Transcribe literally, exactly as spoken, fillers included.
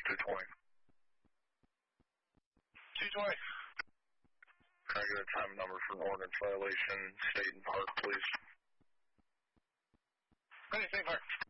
two twenty. two twenty. Can I get a time number for an ordinance violation, state and park, please? Ready, state park.